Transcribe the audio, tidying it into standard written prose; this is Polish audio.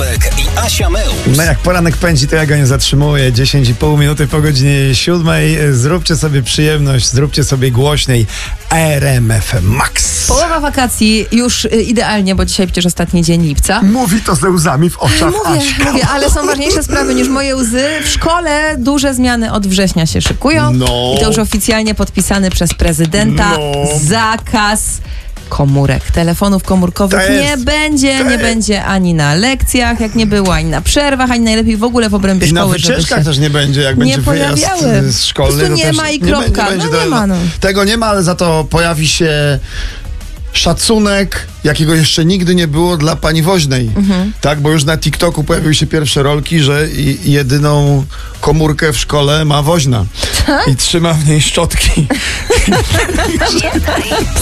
Bobek i Asia Meus. No jak poranek pędzi, to ja go nie zatrzymuję. 10,5 minuty po godzinie 7. Zróbcie sobie przyjemność, zróbcie sobie głośniej. RMF Max. Połowa wakacji już idealnie, bo dzisiaj przecież ostatni dzień lipca. Mówi to ze łzami w oczach Aśka. Mówię, ale są ważniejsze sprawy niż moje łzy. W szkole duże zmiany od września się szykują. No. I to już oficjalnie podpisany przez prezydenta zakaz komórek, telefonów komórkowych nie będzie ani na lekcjach, jak nie było, ani na przerwach, ani najlepiej w ogóle w obrębie I szkoły. na wycieczkach też nie będzie, jak będzie wyjazd szkolny. Po prostu nie ma i kropka. Nie ma. Tego nie ma, ale za to pojawi się szacunek, jakiego jeszcze nigdy nie było dla pani Woźnej. Tak, bo już na TikToku pojawiły się pierwsze rolki, że jedyną komórkę w szkole ma Woźna. I trzyma w niej szczotki.